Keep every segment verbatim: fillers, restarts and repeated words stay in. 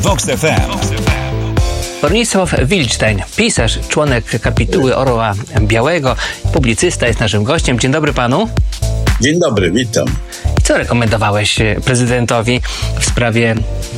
Vox F M. Bronisław Wilczstein, pisarz, członek kapituły Orła Białego, publicysta, jest naszym gościem. Dzień dobry panu. Dzień dobry, witam. Co rekomendowałeś prezydentowi w sprawie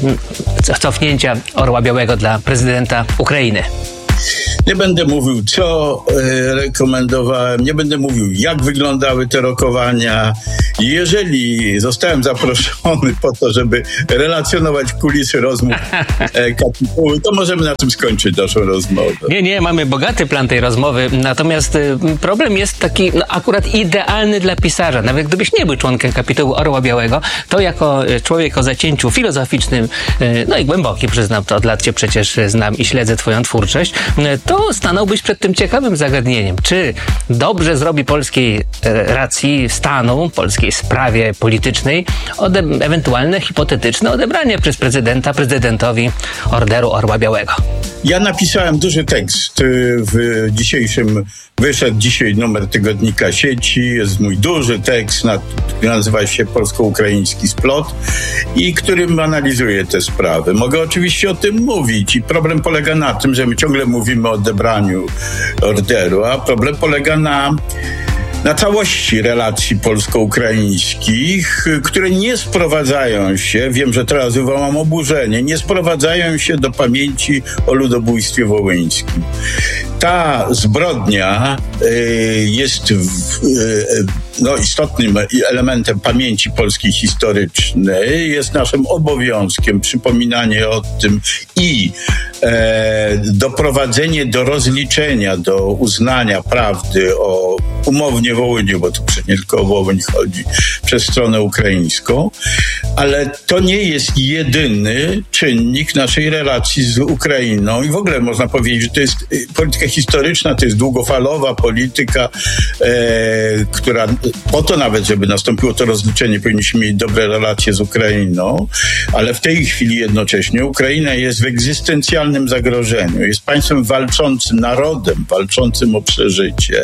cofnięcia Orła Białego dla prezydenta Ukrainy? Nie będę mówił, co e, rekomendowałem, nie będę mówił, jak wyglądały te rokowania. Jeżeli zostałem zaproszony po to, żeby relacjonować kulisy rozmów e, kapituły, to możemy na tym skończyć naszą rozmowę. Nie, nie, mamy bogaty plan tej rozmowy, natomiast y, problem jest taki no, akurat idealny dla pisarza. Nawet gdybyś nie był członkiem kapituły Orła Białego, to jako y, człowiek o zacięciu filozoficznym, y, no i głębokim, przyznam to, od lat cię przecież znam i śledzę twoją twórczość, y, to stanąłbyś przed tym ciekawym zagadnieniem. Czy dobrze zrobi polskiej y, racji stanu, polskiej sprawie politycznej ode- ewentualne hipotetyczne odebranie przez prezydenta prezydentowi Orderu Orła Białego? Ja napisałem duży tekst w dzisiejszym, wyszedł dzisiaj numer tygodnika Sieci, jest mój duży tekst, nazywa się Polsko-Ukraiński Splot i którym analizuję te sprawy. Mogę oczywiście o tym mówić i problem polega na tym, że my ciągle mówimy o odebraniu orderu, a problem polega na na całości relacji polsko-ukraińskich, które nie sprowadzają się, wiem, że teraz wywołam oburzenie, nie sprowadzają się do pamięci o ludobójstwie wołyńskim. Ta zbrodnia y, jest w, y, no, istotnym elementem pamięci polskiej historycznej, jest naszym obowiązkiem przypominanie o tym i e, doprowadzenie do rozliczenia, do uznania prawdy o umownie Wołyniu, bo tu przecież nie tylko o Wołyń chodzi, przez stronę ukraińską, ale to nie jest jedyny czynnik naszej relacji z Ukrainą i w ogóle można powiedzieć, że to jest polityka historyczna, to jest długofalowa polityka, e, która po to nawet, żeby nastąpiło to rozliczenie, powinniśmy mieć dobre relacje z Ukrainą, ale w tej chwili jednocześnie Ukraina jest w egzystencjalnym zagrożeniu, jest państwem walczącym, narodem walczącym o przeżycie,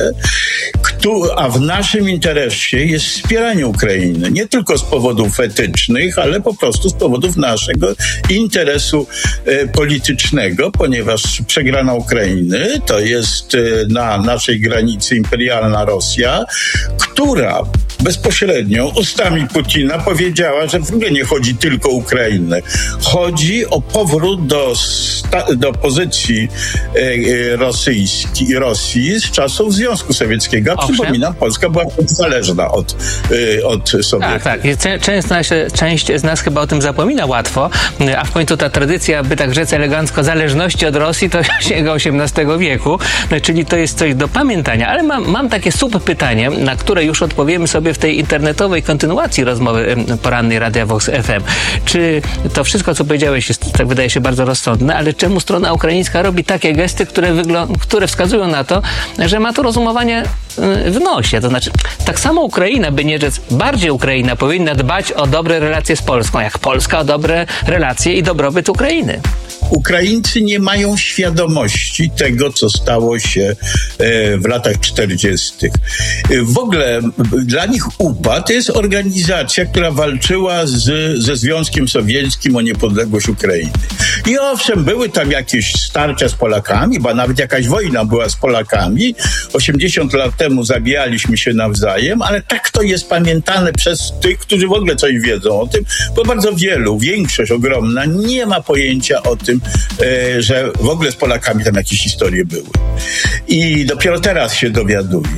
a w naszym interesie jest wspieranie Ukrainy. Nie tylko z powodów etycznych, ale po prostu z powodów naszego interesu e, politycznego, ponieważ przegrana Ukrainy to jest e, na naszej granicy imperialna Rosja, która bezpośrednio ustami Putina powiedziała, że w ogóle nie chodzi tylko o Ukrainę. Chodzi o powrót do, sta- do pozycji e, e, rosyjskiej, Rosji z czasów Związku Sowieckiego. A przypominam, Polska była zależna od, e, od Sowietów. Tak, tak. Część, część z nas chyba o tym zapomina łatwo, a w końcu ta tradycja, by tak rzec elegancko, zależności od Rosji to sięga osiemnastego wieku, czyli to jest coś do pamiętania. Ale mam, mam takie sub pytanie, na które już odpowiemy sobie w tej internetowej kontynuacji rozmowy porannej Radia Vox F M. Czy to wszystko, co powiedziałeś, jest, tak wydaje się, bardzo rozsądne, ale czemu strona ukraińska robi takie gesty, które, wygl- które wskazują na to, że ma to rozumowanie w nosie? To znaczy, tak samo Ukraina, by nie rzec, bardziej Ukraina powinna dbać o dobre relacje z Polską, jak Polska o dobre relacje i dobrobyt Ukrainy. Ukraińcy nie mają świadomości tego, co stało się w latach czterdziestych. W ogóle dla nich U P A to jest organizacja, która walczyła z, ze Związkiem Sowieckim o niepodległość Ukrainy. I owszem, były tam jakieś starcia z Polakami, bo nawet jakaś wojna była z Polakami. osiemdziesiąt lat temu zabijaliśmy się nawzajem, ale tak to jest pamiętane przez tych, którzy w ogóle coś wiedzą o tym, bo bardzo wielu, większość ogromna, nie ma pojęcia o tym, e, że w ogóle z Polakami tam jakieś historie były. I dopiero teraz się dowiaduje.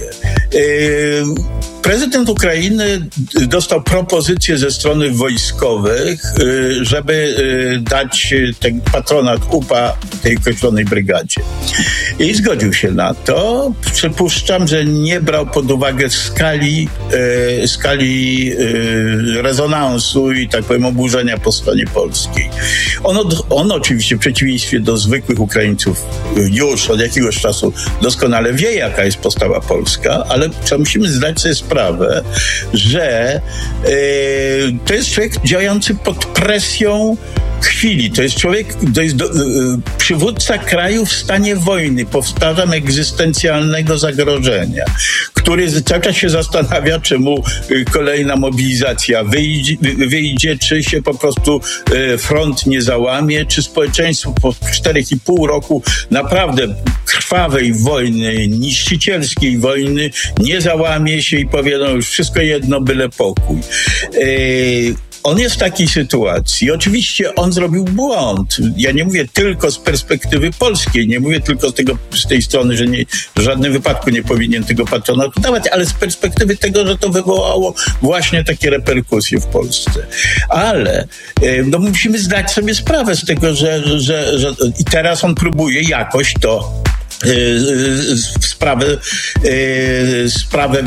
E, Prezydent Ukrainy dostał propozycję ze strony wojskowych, żeby dać ten patronat U P A tej określonej brygadzie. I zgodził się na to. Przypuszczam, że nie brał pod uwagę skali, skali rezonansu i tak powiem oburzenia po stronie polskiej. On, on oczywiście w przeciwieństwie do zwykłych Ukraińców już od jakiegoś czasu doskonale wie, jaka jest postawa polska, ale musimy zdać sobie sprawę, że yy, to jest człowiek działający pod presją chwili. To jest człowiek, to jest do, przywódca kraju w stanie wojny, powtarzam, egzystencjalnego zagrożenia, który cały czas się zastanawia, czemu kolejna mobilizacja wyjdzie, wyjdzie, czy się po prostu front nie załamie, czy społeczeństwo po czterech i pół roku naprawdę krwawej wojny, niszczycielskiej wojny nie załamie się i powie, no już wszystko jedno, byle pokój. Yy, On jest w takiej sytuacji. Oczywiście on zrobił błąd. Ja nie mówię tylko z perspektywy polskiej, nie mówię tylko z, tego, z tej strony, że nie, w żadnym wypadku nie powinien tego patronatu dawać, ale z perspektywy tego, że to wywołało właśnie takie reperkusje w Polsce. Ale no, musimy zdać sobie sprawę z tego, że, że, że i teraz on próbuje jakoś to sprawę, sprawę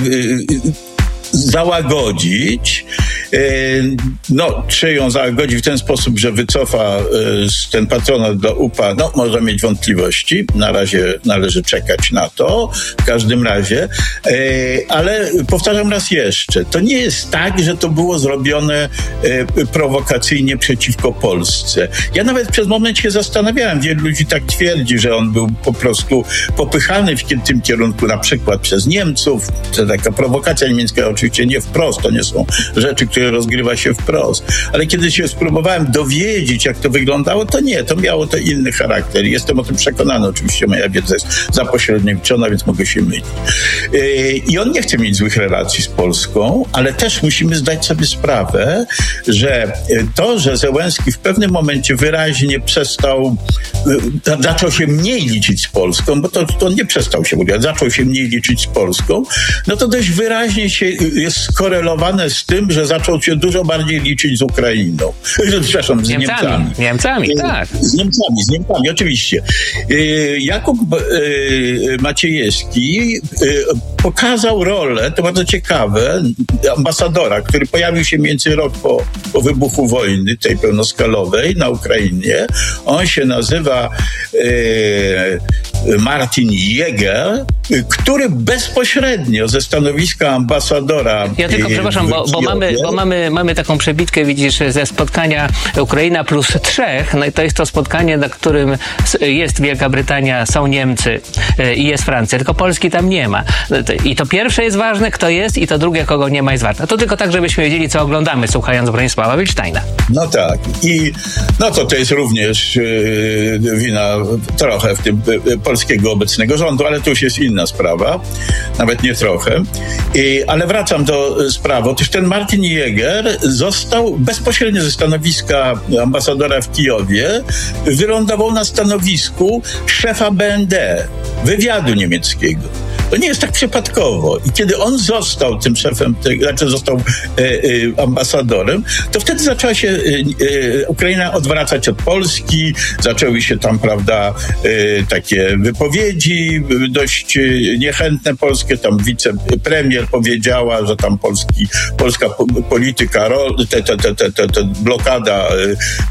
załagodzić. No, czy ją załagodzi w ten sposób, że wycofa ten patronat do U P A, no, może mieć wątpliwości. Na razie należy czekać na to. W każdym razie. Ale powtarzam raz jeszcze, to nie jest tak, że to było zrobione prowokacyjnie przeciwko Polsce. Ja nawet przez moment się zastanawiałem, wielu ludzi tak twierdzi, że on był po prostu popychany w tym kierunku, na przykład przez Niemców. To taka prowokacja niemiecka, oczywiście nie wprost, to nie są rzeczy, które rozgrywa się wprost. Ale kiedy się spróbowałem dowiedzieć, jak to wyglądało, to nie, to miało to inny charakter. Jestem o tym przekonany, oczywiście moja wiedza jest zapośredniczona, więc mogę się mylić. I on nie chce mieć złych relacji z Polską, ale też musimy zdać sobie sprawę, że to, że Zełenski w pewnym momencie wyraźnie przestał, zaczął się mniej liczyć z Polską, bo to, to nie przestał się mówić, zaczął się mniej liczyć z Polską, no to dość wyraźnie się jest skorelowane z tym, że zaczął się dużo bardziej liczyć z Ukrainą. Przepraszam, z Niemcami. Niemcami. Niemcami, tak. Z Niemcami, z Niemcami, oczywiście. Jakub Maciejewski pokazał rolę, to bardzo ciekawe, ambasadora, który pojawił się między rok po, po wybuchu wojny, tej pełnoskalowej na Ukrainie. On się nazywa Martin Jäger, który bezpośrednio ze stanowiska ambasadora... Ja tylko przepraszam, bo, bo, mamy, bo mamy, mamy taką przebitkę, widzisz, ze spotkania Ukraina plus trzech. No i to jest to spotkanie, na którym jest Wielka Brytania, są Niemcy i jest Francja, tylko Polski tam nie ma. I to pierwsze jest ważne, kto jest, i to drugie, kogo nie ma, jest ważne. To tylko tak, żebyśmy wiedzieli, co oglądamy, słuchając Bronisława Wildsteina. No tak. I no to to jest również yy, wina trochę w tym yy, polskiego obecnego rządu, ale to już jest inna sprawa. Nawet nie trochę. I, ale wracam do sprawy. Otóż ten Martin Jäger został bezpośrednio ze stanowiska ambasadora w Kijowie, wylądował na stanowisku szefa B N D, wywiadu niemieckiego. To nie jest tak przypadkowo. I kiedy on został tym szefem, znaczy został e, e, ambasadorem, to wtedy zaczęła się e, e, Ukraina odwracać od Polski, zaczęły się tam, prawda, e, takie wypowiedzi dość niechętne polskie, tam wicepremier powiedziała, że tam polski, polska polityka, te, te, te, te, te, te blokada e,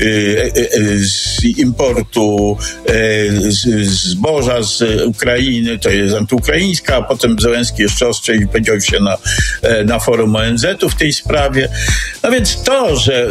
e, z importu e, z, zboża z Ukrainy, to jest antyukraińska, a potem Zełenski jeszcze ostrzej powiedział się na, na forum O N Z u w tej sprawie. No więc to, że,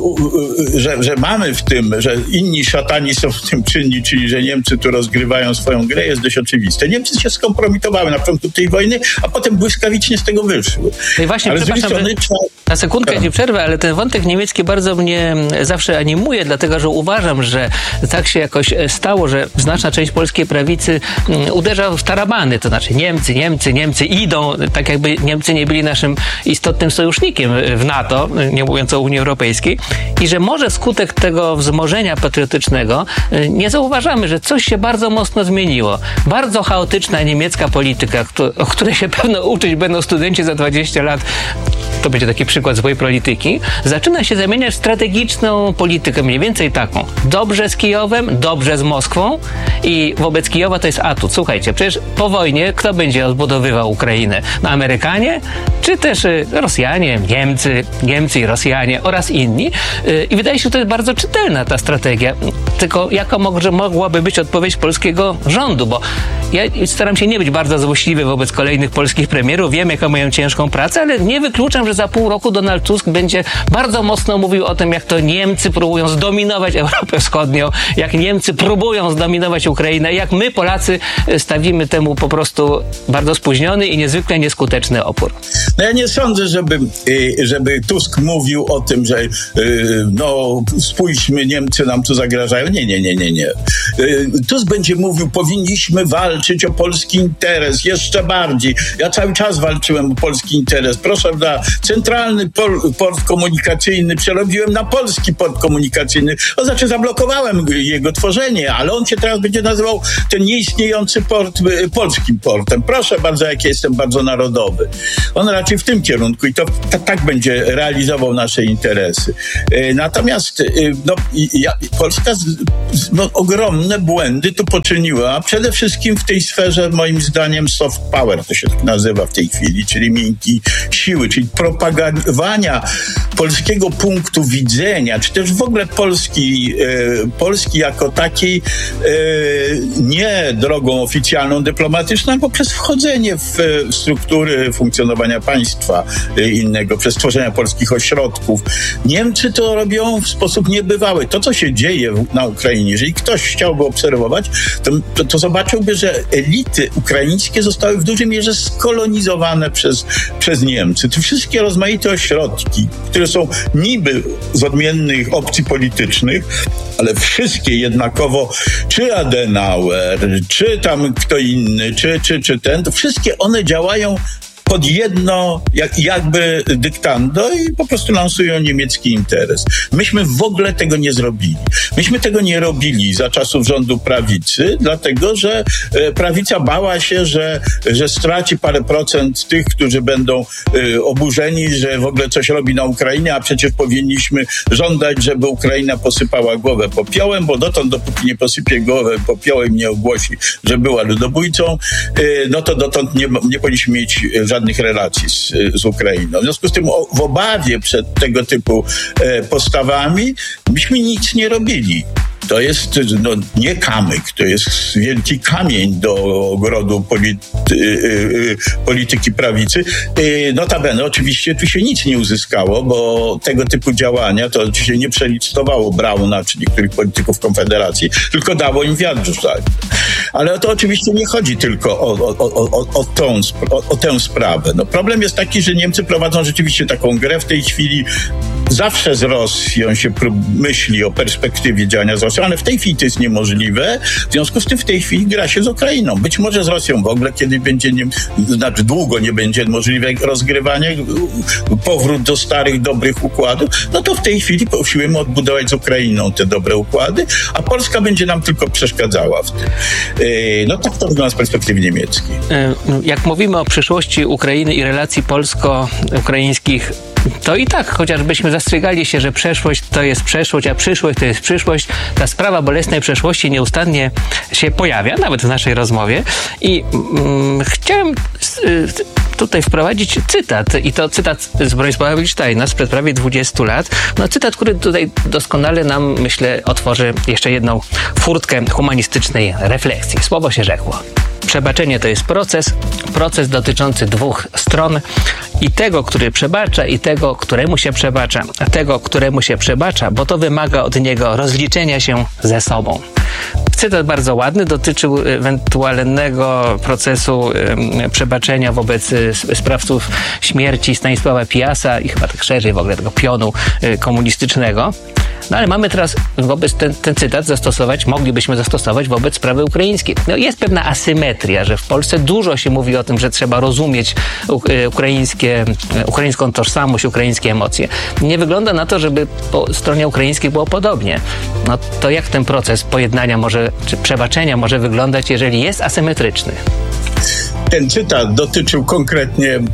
że, że mamy w tym, że inni szatani są w tym czynni, czyli że Niemcy tu rozgrywają swoją grę, jest dość oczywiste. Niemcy się skompromitowały na początku tej wojny, a potem błyskawicznie z tego wyszły. No i właśnie, ale przepraszam, strony, trzeba... na sekundkę ci przerwę, ale ten wątek niemiecki bardzo mnie zawsze animuje, dlatego że uważam, że tak się jakoś stało, że znaczna część polskiej prawicy uderza w tarabany, to znaczy Niemcy, Niemcy, Niemcy idą, tak jakby Niemcy nie byli naszym istotnym sojusznikiem w NATO, nie mówiąc o Unii Europejskiej, i że może skutek tego wzmożenia patriotycznego nie zauważamy, że coś się bardzo mocno zmieniło. Bardzo chaotyczna niemiecka polityka, o której się pewno uczyć będą studenci za dwadzieścia lat, to będzie taki przykład złej polityki, zaczyna się zamieniać w strategiczną politykę, mniej więcej taką. Dobrze z Kijowem, dobrze z Moskwą i wobec Kijowa to jest atut. Słuchajcie, przecież po wojnie kto będzie odbudowywał Ukrainę? No Amerykanie, czy też Rosjanie, Niemcy, Niemcy i Rosjanie oraz inni. I wydaje się, że to jest bardzo czytelna ta strategia. Tylko jaka może mogłaby być odpowiedź polskiego rządu? Bo ja staram się nie być bardzo złośliwy wobec kolejnych polskich premierów. Wiem, jaką mają ciężką pracę, ale nie wykluczam, że za pół roku Donald Tusk będzie bardzo mocno mówił o tym, jak to Niemcy próbują zdominować Europę Wschodnią, jak Niemcy próbują zdominować Ukrainę, jak my, Polacy, stawimy temu po prostu bardzo spóźniony i niezwykle nieskuteczny opór. No ja nie sądzę, żeby, żeby Tusk mówił o tym, że no spójrzmy, Niemcy nam tu zagrażają. Nie, nie, nie, nie, nie. Tusk będzie mówił, powinniśmy walczyć o polski interes jeszcze bardziej. Ja cały czas walczyłem o polski interes. Proszę, na centralny por, port komunikacyjny przerobiłem na polski port komunikacyjny. To znaczy zablokowałem jego tworzenie, ale on się teraz będzie nazywał ten nieistniejący port polskim portem. Proszę bardzo, jak ja jestem bardzo narodowy. On raczej w tym kierunku i to t- tak będzie realizował nasze interesy. Natomiast no, ja, Polska z, no, ogromne błędy tu poczyniła, przede wszystkim w tej sferze, moim zdaniem, soft power, to się tak nazywa w tej chwili, czyli miękkiej siły, czyli propagowania polskiego punktu widzenia, czy też w ogóle Polski, e, Polski jako takiej e, nie drogą oficjalną, dyplomatyczną, albo przez wchodzenie w e, struktury funkcjonowania państwa e, innego, przez tworzenie polskich ośrodków. Niemcy to robią w sposób niebywały. To, co się dzieje w, na Ukrainie, jeżeli ktoś chciałby obserwować, to, to, to zobaczyłby, że elity ukraińskie zostały w dużej mierze skolonizowane przez, przez Niemcy. Te wszystkie rozmaite ośrodki, które są niby z odmiennych opcji politycznych, ale wszystkie jednakowo, czy Adenauer, czy tam kto inny, czy, czy, czy ten, to wszystkie one działają pod jedno jak, jakby dyktando i po prostu lansują niemiecki interes. Myśmy w ogóle tego nie zrobili. Myśmy tego nie robili za czasów rządu prawicy, dlatego że e, prawica bała się, że, że straci parę procent tych, którzy będą e, oburzeni, że w ogóle coś robi na Ukrainie, a przecież powinniśmy żądać, żeby Ukraina posypała głowę popiołem, bo dotąd, dopóki nie posypie głowę popiołem, nie ogłosi, że była ludobójcą, e, no to dotąd nie, nie powinniśmy mieć żadnych relacji z, z Ukrainą. W związku z tym o, w obawie przed tego typu e, postawami myśmy nic nie robili. To jest no, nie kamyk, to jest wielki kamień do ogrodu polity, yy, polityki prawicy. Yy, notabene, oczywiście tu się nic nie uzyskało, bo tego typu działania to się nie przelicytowało Brauna czy niektórych polityków Konfederacji, tylko dało im wiatr w żagle. Ale to oczywiście nie chodzi tylko o, o, o, o, o, tą, o, o tę sprawę. No, problem jest taki, że Niemcy prowadzą rzeczywiście taką grę w tej chwili. Zawsze z Rosją się myśli o perspektywie działania z Rosją, ale w tej chwili to jest niemożliwe. W związku z tym w tej chwili gra się z Ukrainą. Być może z Rosją w ogóle, kiedy będzie, nie, znaczy długo nie będzie możliwe rozgrywanie, powrót do starych, dobrych układów, no to w tej chwili usiłujemy odbudować z Ukrainą te dobre układy, a Polska będzie nam tylko przeszkadzała w tym. No tak to wygląda z perspektywy niemieckiej. Jak mówimy o przyszłości Ukrainy i relacji polsko-ukraińskich, to i tak, chociażbyśmy zastrzegali się, że przeszłość to jest przeszłość, a przyszłość to jest przyszłość, ta sprawa bolesnej przeszłości nieustannie się pojawia, nawet w naszej rozmowie. I mm, chciałem y, tutaj wprowadzić cytat, i to cytat z Bronisława Wildsteina sprzed prawie dwudziestu lat. No cytat, który tutaj doskonale nam, myślę, otworzy jeszcze jedną furtkę humanistycznej refleksji. Słowo się rzekło. Przebaczenie to jest proces, proces dotyczący dwóch stron i tego, który przebacza, i tego, któremu się przebacza, a tego, któremu się przebacza, bo to wymaga od niego rozliczenia się ze sobą. Cytat bardzo ładny, dotyczył ewentualnego procesu um, przebaczenia wobec y, sprawców śmierci Stanisława Pijasa i chyba tak szerzej w ogóle tego pionu y, komunistycznego. No ale mamy teraz wobec ten, ten cytat zastosować, moglibyśmy zastosować wobec sprawy ukraińskiej. No jest pewna asymetria, że w Polsce dużo się mówi o tym, że trzeba rozumieć ukraińskie, ukraińską tożsamość, ukraińskie emocje. Nie wygląda na to, żeby po stronie ukraińskiej było podobnie. No to jak ten proces pojednania może, czy przebaczenia może wyglądać, jeżeli jest asymetryczny? Ten cytat dotyczył konkretnie e,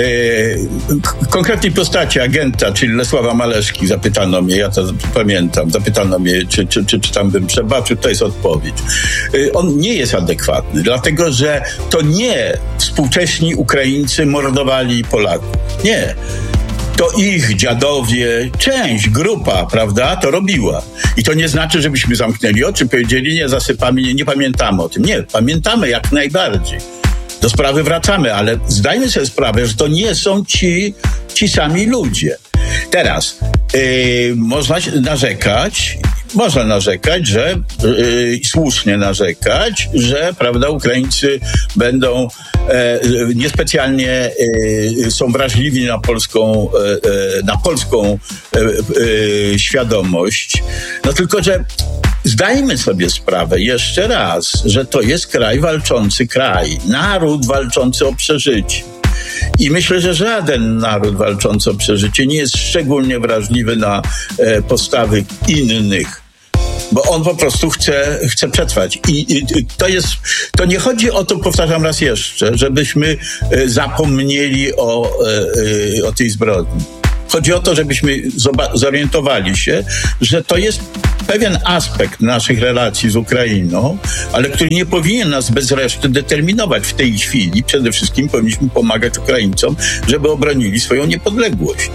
konkretnej postaci agenta, czyli Lesława Maleszki. Zapytano mnie, ja to pamiętam, zapytano mnie, czy, czy, czy, czy tam bym przebaczył. To jest odpowiedź. E, on nie jest adekwatny, dlatego że to nie współcześni Ukraińcy mordowali Polaków. Nie. to ich dziadowie, część, grupa, prawda, to robiła. I to nie znaczy, żebyśmy zamknęli oczy, powiedzieli, nie, zasypamy, nie, nie pamiętamy o tym. Nie, pamiętamy jak najbardziej. Do sprawy wracamy, ale zdajmy sobie sprawę, że to nie są ci, ci sami ludzie. Teraz yy, można narzekać, można narzekać, że yy, słusznie narzekać, że, prawda, Ukraińcy będą e, niespecjalnie e, są wrażliwi na polską, e, na polską e, e, świadomość. No tylko, że zdajmy sobie sprawę jeszcze raz, że to jest kraj walczący kraj, naród walczący o przeżycie. I myślę, że żaden naród walczący o przeżycie nie jest szczególnie wrażliwy na e, postawy innych, bo on po prostu chce, chce przetrwać. I, I to jest, to nie chodzi o to, powtarzam raz jeszcze, żebyśmy e, zapomnieli o, e, o tej zbrodni. Chodzi o to, żebyśmy zoba- zorientowali się, że to jest pewien aspekt naszych relacji z Ukrainą, ale który nie powinien nas bez reszty determinować w tej chwili. Przede wszystkim powinniśmy pomagać Ukraińcom, żeby obronili swoją niepodległość.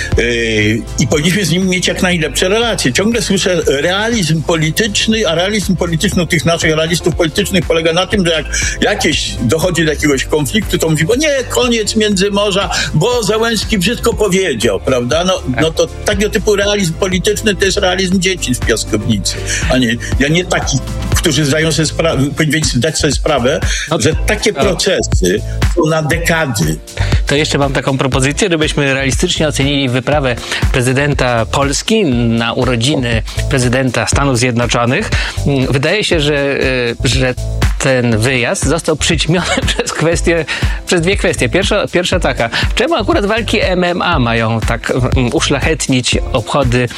Yy, I powinniśmy z nimi mieć jak najlepsze relacje. Ciągle słyszę realizm polityczny, a realizm polityczny tych naszych realistów politycznych polega na tym, że jak jakieś dochodzi do jakiegoś konfliktu, to mówi, bo nie, koniec Międzymorza, bo Zełenski brzydko powiedział, prawda? No, no to takiego typu realizm polityczny to jest realizm dzieci w piaskownicy, a nie, ja nie takich, którzy zdają sobie sprawę, powinni zdać sobie sprawę, no, że takie no. procesy są na dekady. To jeszcze mam taką propozycję, żebyśmy realistycznie ocenili wyprawę prezydenta Polski na urodziny prezydenta Stanów Zjednoczonych. Wydaje się, że, że ten wyjazd został przyćmiony przez kwestię, przez dwie kwestie. Pierwsza, pierwsza taka, czemu akurat walki M M A mają tak uszlachetnić obchody,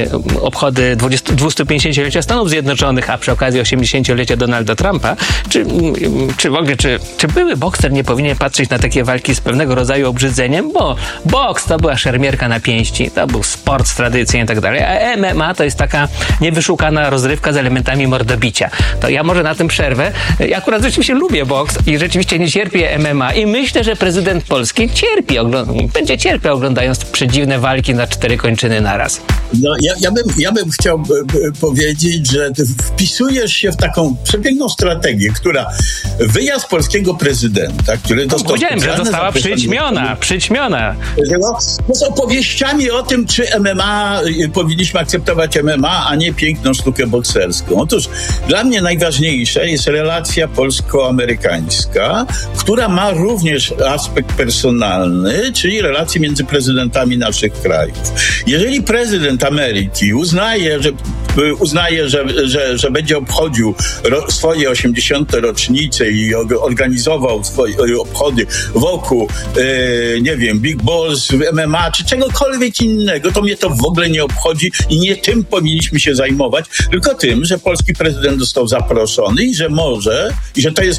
obchody dwustupięćdziesięciolecia Stanów Zjednoczonych, a przy okazji osiemdziesięciolecia Donalda Trumpa? Czy, czy w ogóle, czy, czy były bokser nie powinien patrzeć na takie walki z pewnego rodzaju obrzydzeniem? Bo boks to była szermierka na pięści, to był sport, tradycja i tak dalej, a M M A to jest taka niewyszukana rozrywka z elementami mordobicia. To ja może na tym przerwę. Ja akurat rzeczywiście lubię boks i rzeczywiście nie cierpię M M A i myślę, że prezydent Polski cierpi, ogląd- będzie cierpiał oglądając przedziwne walki na cztery kończyny naraz. No, ja, ja, bym, ja bym chciał b, b, powiedzieć, że wpisujesz się w taką przepiękną strategię, która wyjazd polskiego prezydenta, który dostał... No, powiedziałem, że została przyćmiona, przyćmiona. No, z opowieściami o tym, czy M M A, powinniśmy akceptować M M A, a nie piękną sztukę bokserską. Otóż dla mnie najważniejsze jest relacja polsko-amerykańska, która ma również aspekt personalny, czyli relacje między prezydentami naszych krajów. Jeżeli prezydent Ameryki uznaje, że uznaje, że, że, że będzie obchodził ro, swoje osiemdziesiąte rocznice i organizował swoje obchody wokół, e, nie wiem, Big Balls, M M A czy czegokolwiek innego, to mnie to w ogóle nie obchodzi i nie tym powinniśmy się zajmować, tylko tym, że polski prezydent został zaproszony i że może, i że to jest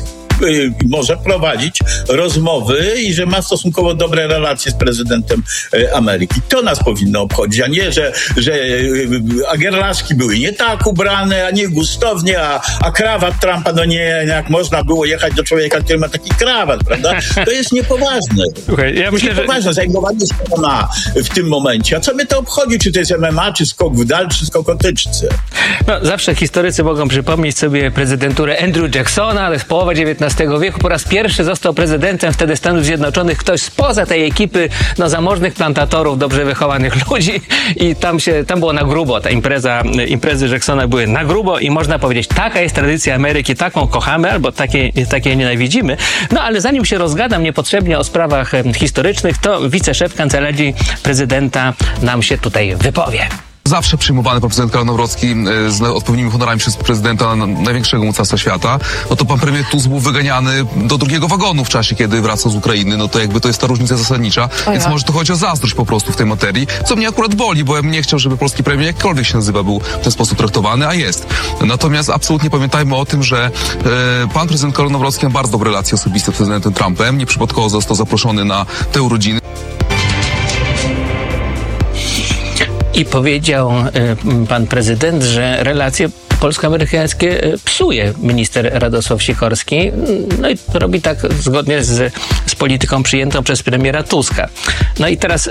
może prowadzić rozmowy i że ma stosunkowo dobre relacje z prezydentem Ameryki. To nas powinno obchodzić, a nie, że, że agerlaski były nie tak ubrane, a nie gustownie, a, a krawat Trumpa, no nie, jak można było jechać do człowieka, który ma taki krawat, prawda? To jest niepoważne. Słuchaj, ja myślę, niepoważne że... zajmowanie się M M A w tym momencie. A co mnie to obchodzi, czy to jest M M A, czy skok w dal, czy skok o tyczce? No, zawsze historycy mogą przypomnieć sobie prezydenturę Andrew Jacksona, ale z połowy dziewiętnastego wieku po raz pierwszy został prezydentem wtedy Stanów Zjednoczonych ktoś spoza tej ekipy no, zamożnych plantatorów, dobrze wychowanych ludzi i tam się, tam było na grubo. Ta impreza, imprezy Jacksona były na grubo i można powiedzieć, taka jest tradycja Ameryki, taką kochamy albo takiej takie nienawidzimy. No ale zanim się rozgadam niepotrzebnie o sprawach historycznych, to wiceszef Kancelarii Prezydenta nam się tutaj wypowie. Zawsze przyjmowany pan prezydent Karol Nawrocki z odpowiednimi honorami przez prezydenta największego mocarstwa świata, no to pan premier Tusk był wyganiany do drugiego wagonu w czasie, kiedy wracał z Ukrainy, no to jakby to jest ta różnica zasadnicza, o więc ja. może to chodzi o zazdrość po prostu w tej materii, co mnie akurat boli, bo ja bym nie chciał, żeby polski premier, jakkolwiek się nazywa, był w ten sposób traktowany, a jest. Natomiast absolutnie pamiętajmy o tym, że e, pan prezydent Karol Nawrocki ma bardzo dobre relacje osobiste z prezydentem Trumpem, nieprzypadkowo został zaproszony na te urodziny. I powiedział y, pan prezydent, że relacje polsko-amerykańskie psuje minister Radosław Sikorski. No i robi tak zgodnie z, z polityką przyjętą przez premiera Tuska. No i teraz y,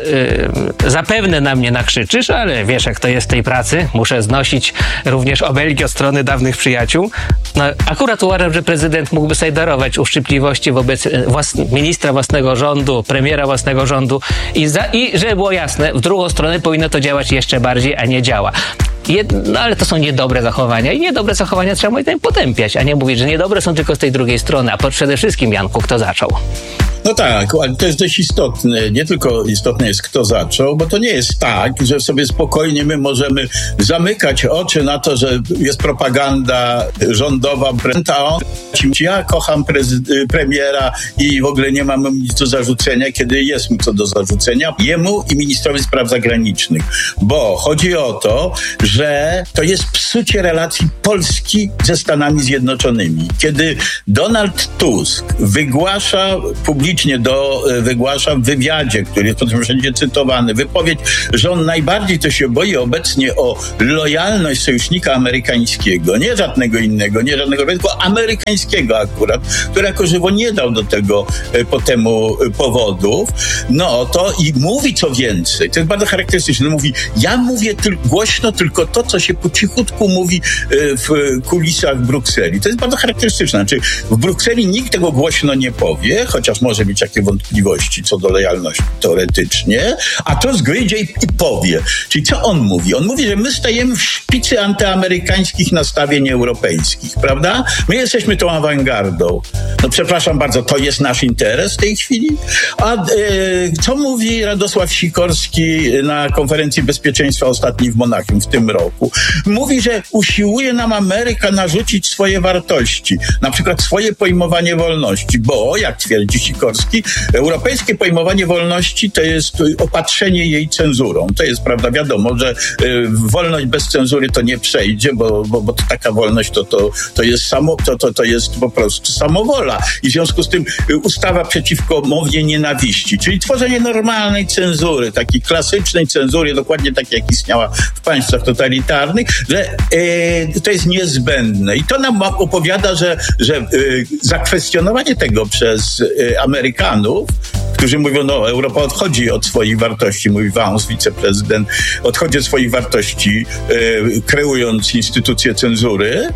zapewne na mnie nakrzyczysz, ale wiesz, jak to jest w tej pracy. Muszę znosić również obelgi od strony dawnych przyjaciół. No, akurat uważam, że prezydent mógłby sobie darować uszczypliwości wobec włas- ministra własnego rządu, premiera własnego rządu i, za, i żeby było jasne, w drugą stronę powinno to działać jeszcze bardziej, a nie działa. Jed, no ale to są niedobre zachowania i niedobre zachowania trzeba moim zdaniem potępiać, a nie mówić, że niedobre są tylko z tej drugiej strony, a przede wszystkim, Janku, kto zaczął. No tak, ale to jest dość istotne. Nie tylko istotne jest, kto zaczął, bo to nie jest tak, że sobie spokojnie my możemy zamykać oczy na to, że jest propaganda rządowa, a on, ja kocham prezy- premiera i w ogóle nie mam mu nic do zarzucenia, kiedy jest mu co do zarzucenia, jemu i ministrowi spraw zagranicznych. Bo chodzi o to, że to jest psucie relacji Polski ze Stanami Zjednoczonymi. Kiedy Donald Tusk wygłasza publicznie do, wygłasza w wywiadzie, który jest potem wszędzie cytowany, wypowiedź, że on najbardziej to się boi obecnie o lojalność sojusznika amerykańskiego, nie żadnego innego, nie żadnego, tylko amerykańskiego akurat, który jako żywo nie dał do tego po temu powodów, no to i mówi co więcej, to jest bardzo charakterystyczne, mówi, ja mówię tyl- głośno tylko to, co się po cichutku mówi w kulisach Brukseli. To jest bardzo charakterystyczne, znaczy w Brukseli nikt tego głośno nie powie, chociaż może mieć jakieś wątpliwości co do lojalności teoretycznie, a to zgryzie i powie. Czyli co on mówi? On mówi, że my stajemy w szpicy antyamerykańskich nastawień europejskich, prawda? My jesteśmy tą awangardą. No przepraszam bardzo, to jest nasz interes w tej chwili? A e, co mówi Radosław Sikorski na konferencji bezpieczeństwa ostatniej w Monachium w tym roku? Mówi, że usiłuje nam Ameryka narzucić swoje wartości, na przykład swoje pojmowanie wolności, bo, jak twierdzi Sikorski, europejskie pojmowanie wolności to jest opatrzenie jej cenzurą. To jest, prawda, wiadomo, że y, wolność bez cenzury to nie przejdzie, bo, bo, bo to taka wolność to, to, to, jest samo, to, to, to jest po prostu samowola. I w związku z tym y, ustawa przeciwko mowie nienawiści, czyli tworzenie normalnej cenzury, takiej klasycznej cenzury, dokładnie takiej, jak istniała w państwach totalitarnych, że y, to jest niezbędne. I to nam opowiada, że, że y, zakwestionowanie tego przez y, Amerykanów, którzy mówią, no Europa odchodzi od swoich wartości, mówi Vance, wiceprezydent, odchodzi od swoich wartości, e, kreując instytucję cenzury,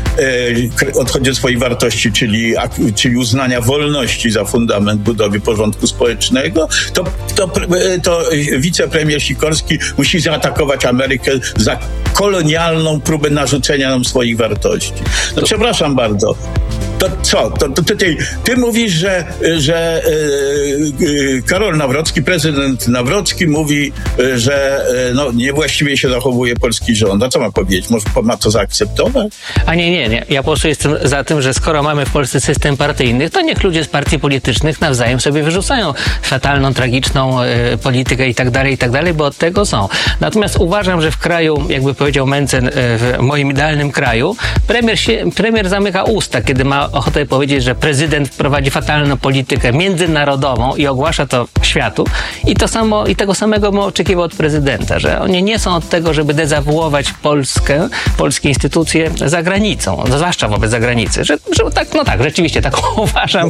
e, odchodzi od swoich wartości, czyli, a, czyli uznania wolności za fundament budowy porządku społecznego, to, to, to wicepremier Sikorski musi zaatakować Amerykę za kolonialną próbę narzucenia nam swoich wartości. No to... przepraszam bardzo. To co? To, to, to ty, ty mówisz, że, że yy, Karol Nawrocki, prezydent Nawrocki mówi, yy, że yy, no, niewłaściwie się zachowuje polski rząd. A co ma powiedzieć? Może ma to zaakceptować? A nie, nie, nie. Ja po prostu jestem za tym, że skoro mamy w Polsce system partyjny, to niech ludzie z partii politycznych nawzajem sobie wyrzucają fatalną, tragiczną yy, politykę i tak dalej, i tak dalej, bo od tego są. Natomiast uważam, że w kraju, jakby powiedział Mencen, yy, w moim idealnym kraju, premier, się, premier zamyka usta, kiedy ma ochotę powiedzieć, że prezydent prowadzi fatalną politykę międzynarodową i ogłasza to światu. I to samo, i tego samego bym oczekiwał od prezydenta, że oni nie są od tego, żeby dezawuować Polskę, polskie instytucje za granicą, no, zwłaszcza wobec zagranicy. Że, że tak, no tak, rzeczywiście tak uważam.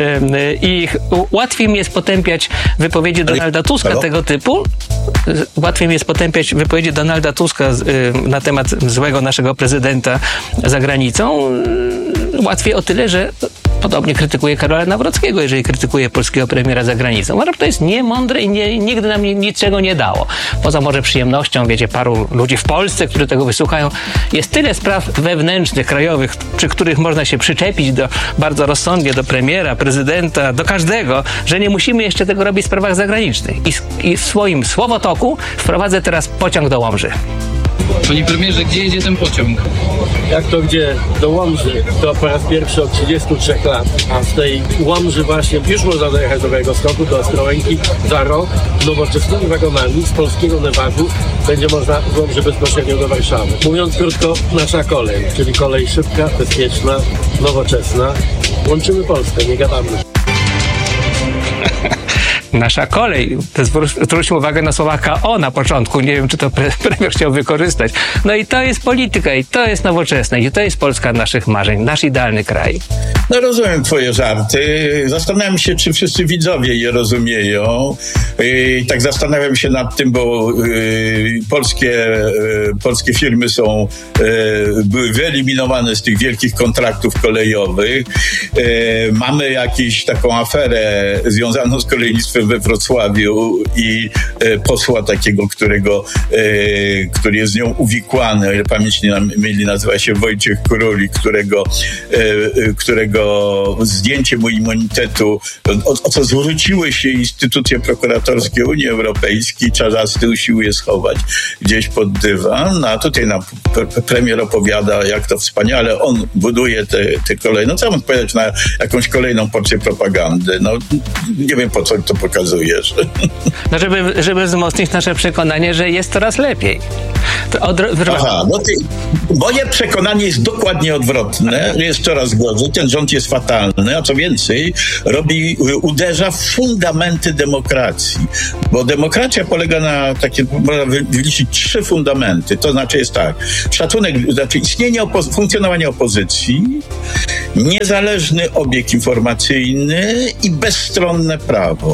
I łatwiej mi jest potępiać wypowiedzi Donalda Tuska Halo? tego typu. Łatwiej mi jest potępiać wypowiedzi Donalda Tuska na temat złego naszego prezydenta za granicą. Łatwiej o tyle, że podobnie krytykuje Karola Nawrockiego, jeżeli krytykuje polskiego premiera za granicą. Uważam, że to jest niemądre i nie, nigdy nam niczego nie dało. Poza może przyjemnością, wiecie, paru ludzi w Polsce, którzy tego wysłuchają. Jest tyle spraw wewnętrznych, krajowych, przy których można się przyczepić do, bardzo rozsądnie do premiera, prezydenta, do każdego, że nie musimy jeszcze tego robić w sprawach zagranicznych. I, i w swoim słowotoku wprowadzę teraz pociąg do Łomży. Panie premierze, gdzie jedzie ten pociąg? Jak to gdzie? Do Łomży. To po raz pierwszy od trzydziestu trzech lat. A z tej Łomży właśnie już można dojechać do Białegostoku, do Ostrołęki za rok. Nowoczesnymi wagonami z polskiego Newarzu będzie można z Łomży bezpośrednio do Warszawy. Mówiąc krótko, nasza kolej, czyli kolej szybka, bezpieczna, nowoczesna. Łączymy Polskę, nie gadamy. nasza kolej. Zwróćmy uwagę na słowa K O na początku. Nie wiem, czy to pre- premier chciał wykorzystać. No i to jest polityka, i to jest nowoczesne, i to jest Polska naszych marzeń, nasz idealny kraj. No rozumiem twoje żarty. Zastanawiam się, czy wszyscy widzowie je rozumieją. I tak zastanawiam się nad tym, bo y, polskie, y, polskie firmy są, y, były wyeliminowane z tych wielkich kontraktów kolejowych. Y, mamy jakąś taką aferę związaną z kolejnictwem we Wrocławiu i y, posła takiego, którego, y, który jest z nią uwikłany, o ile pamięć nie myli, nazywa się Wojciech Królik, którego, y, y, którego zdjęcie mu immunitetu, o, o co zwróciły się instytucje prokuratorskie Unii Europejskiej, Czarzasty usiłuje schować gdzieś pod dywan. No a tutaj nam premier opowiada, jak to wspaniale on buduje te, te kolejne. No co mam powiedzieć na jakąś kolejną porcję propagandy? No nie wiem, po co to pokazujesz. No żeby, żeby wzmocnić nasze przekonanie, że jest coraz lepiej. To odro- Aha, no ty, moje przekonanie jest dokładnie odwrotne. Jest coraz gorzej. Ten rząd jest fatalny, a co więcej, robi, uderza w fundamenty demokracji. Bo demokracja polega na takie, można wyliczyć trzy fundamenty. To znaczy jest tak, szacunek, znaczy istnienie, opo- funkcjonowanie opozycji, niezależny obieg informacyjny i bezstronne prawo.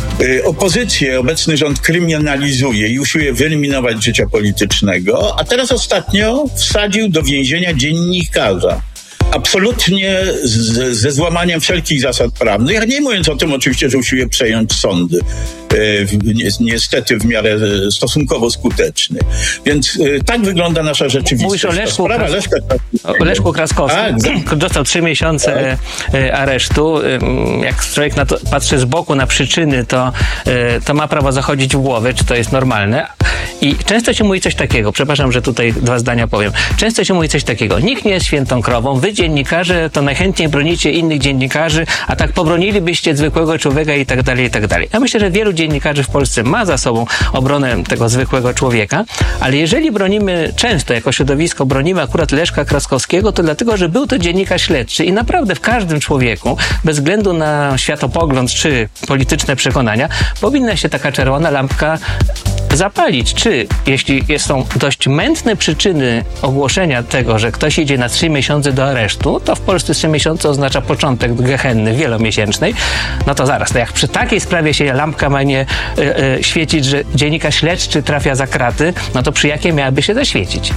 Opozycję obecny rząd kryminalizuje i usiłuje wyeliminować życia politycznego, a teraz ostatnio wsadził do więzienia dziennikarza. Absolutnie z, ze złamaniem wszelkich zasad prawnych, nie mówiąc o tym oczywiście, że usiłuje przejąć sądy. Niestety w miarę stosunkowo skuteczny. Więc tak wygląda nasza rzeczywistość. Mówisz o Leszku, sprawa Kras... Leszka... o Leszku Kraskowskim. Tak. Dostał trzy miesiące tak. aresztu. Jak człowiek na to patrzy z boku na przyczyny, to, to ma prawo zachodzić w głowę, czy to jest normalne. I często się mówi coś takiego, przepraszam, że tutaj dwa zdania powiem. Często się mówi coś takiego, nikt nie jest świętą krową, wy dziennikarze to najchętniej bronicie innych dziennikarzy, a tak pobronilibyście zwykłego człowieka i tak dalej, i tak dalej. Ja myślę, że wielu dziennikarzy w Polsce ma za sobą obronę tego zwykłego człowieka, ale jeżeli bronimy często, jako środowisko bronimy akurat Leszka Kraskowskiego, to dlatego, że był to dziennikarz śledczy i naprawdę w każdym człowieku, bez względu na światopogląd czy polityczne przekonania, powinna się taka czerwona lampka zapalić. Czy jeśli są dość mętne przyczyny ogłoszenia tego, że ktoś idzie na trzy miesiące do aresztu, to w Polsce trzy miesiące oznacza początek gehenny wielomiesięcznej, no to zaraz, to jak przy takiej sprawie się lampka ma nie y, y, świecić, że dziennikarz śledczy trafia za kraty, no to przy jakiej miałaby się zaświecić?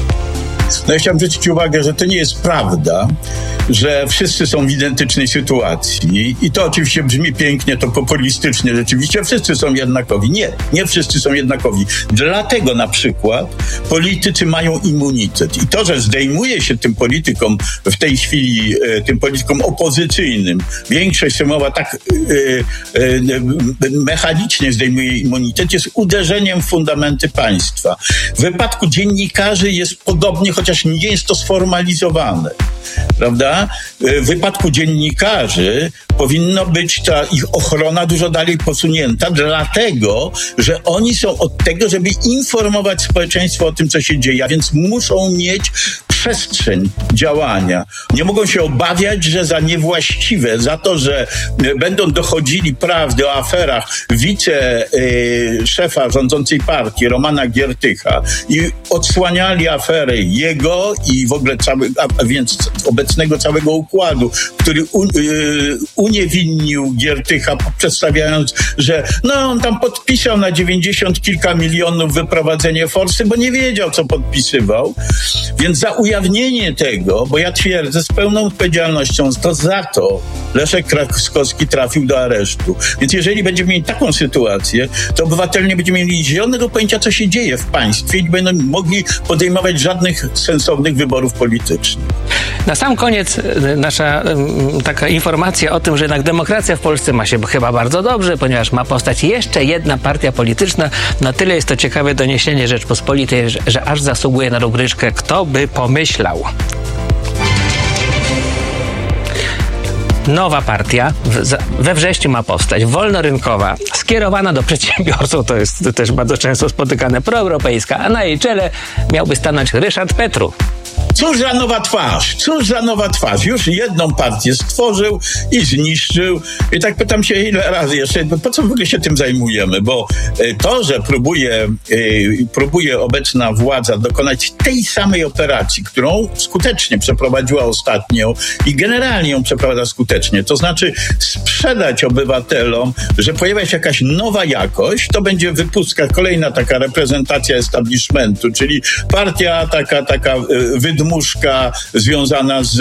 No ja chciałem zwrócić uwagę, że to nie jest prawda, że wszyscy są w identycznej sytuacji i to oczywiście brzmi pięknie, to populistycznie, rzeczywiście wszyscy są jednakowi. Nie, nie wszyscy są jednakowi. Dlatego na przykład politycy mają immunitet i to, że zdejmuje się tym politykom w tej chwili, tym politykom opozycyjnym, większość sejmowa tak yy, yy, mechanicznie zdejmuje immunitet, jest uderzeniem w fundamenty państwa. W wypadku dziennikarzy jest podobnie, chociaż nie jest to sformalizowane, prawda? W wypadku dziennikarzy powinno być ta ich ochrona dużo dalej posunięta, dlatego, że oni są od tego, żeby informować społeczeństwo o tym, co się dzieje, a więc muszą mieć przestrzeń działania. Nie mogą się obawiać, że za niewłaściwe, za to, że będą dochodzili prawdy o aferach wiceszefa rządzącej partii, Romana Giertycha, i odsłaniali aferę jego i w ogóle cały, a więc obecnego całego układu, który u, y, uniewinnił Giertycha, przedstawiając, że no on tam podpisał na dziewięćdziesiąt kilka milionów wyprowadzenie forsy, bo nie wiedział, co podpisywał. Więc za ujawnienie tego, bo ja twierdzę z pełną odpowiedzialnością, to za to Leszek Kraskowski trafił do aresztu. Więc jeżeli będziemy mieli taką sytuację, to obywatele nie będziemy mieli zielonego pojęcia, co się dzieje w państwie i nie będą mogli podejmować żadnych sensownych wyborów politycznych. Na sam koniec nasza taka informacja o tym, że jednak demokracja w Polsce ma się chyba bardzo dobrze, ponieważ ma powstać jeszcze jedna partia polityczna. Na tyle jest to ciekawe doniesienie Rzeczpospolitej, że, że aż zasługuje na rubryczkę "Kto by pomyślał?". Nowa partia we wrześniu ma powstać, wolnorynkowa, skierowana do przedsiębiorców, to jest też bardzo często spotykane, proeuropejska, a na jej czele miałby stanąć Ryszard Petru. Cóż za nowa twarz, cóż za nowa twarz. Już jedną partię stworzył i zniszczył. I tak pytam się, ile razy jeszcze, po co w ogóle się tym zajmujemy? Bo to, że próbuje, próbuje obecna władza dokonać tej samej operacji, którą skutecznie przeprowadziła ostatnio i generalnie ją przeprowadza skutecznie, to znaczy sprzedać obywatelom, że pojawia się jakaś nowa jakość, to będzie wypustka, kolejna taka reprezentacja establishmentu, czyli partia taka, taka wydmuszka związana z,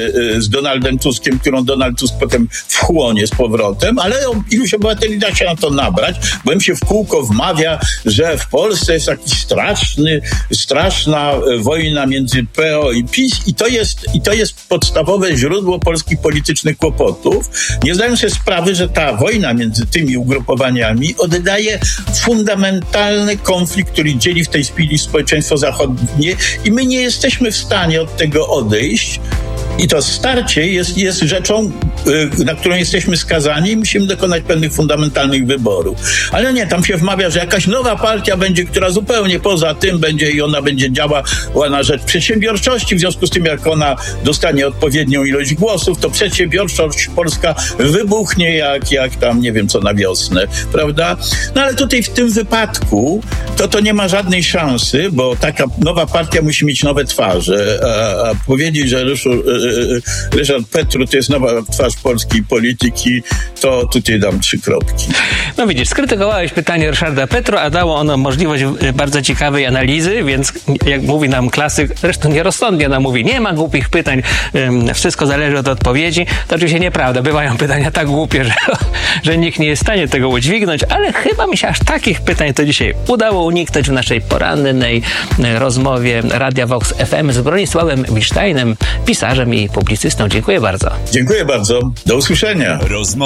z Donaldem Tuskiem, którą Donald Tusk potem wchłonie z powrotem, ale iluś obywateli da się na to nabrać, bo im się w kółko wmawia, że w Polsce jest jakiś straszny, straszna wojna między P O i PiS i to jest, i to jest podstawowe źródło polskich politycznych kłopotów. Nie zdają sobie sprawy, że ta wojna między tymi ugrupowaniami oddaje fundamentalny konflikt, który dzieli w tej chwili społeczeństwo zachodnie i my nie jesteśmy w stanie od tego odejść. I to starcie jest, jest rzeczą, na którą jesteśmy skazani i musimy dokonać pewnych fundamentalnych wyborów. Ale nie, tam się wmawia, że jakaś nowa partia będzie, która zupełnie poza tym będzie i ona będzie działała na rzecz przedsiębiorczości. W związku z tym, jak ona dostanie odpowiednią ilość głosów, to przedsiębiorczość polska wybuchnie jak, jak tam, nie wiem co, na wiosnę, prawda? No ale tutaj w tym wypadku to to nie ma żadnej szansy, bo taka nowa partia musi mieć nowe twarze. A, a powiedzieć, że Ryszard Petru to jest nowa twarz polskiej polityki, to tutaj dam trzy kropki. No widzisz, skrytykowałeś pytanie Ryszarda Petru, a dało ono możliwość bardzo ciekawej analizy, więc jak mówi nam klasyk, zresztą nierozsądnie nam mówi, nie ma głupich pytań, wszystko zależy od odpowiedzi. To oczywiście nieprawda, bywają pytania tak głupie, że, że nikt nie jest w stanie tego udźwignąć, ale chyba mi się aż takich pytań to dzisiaj udało uniknąć w naszej porannej rozmowie Radia Vox F M z Bronisławem Wilsztajnem, pisarzem i publicystą. Dziękuję bardzo. Dziękuję bardzo. Do usłyszenia. Rozmowa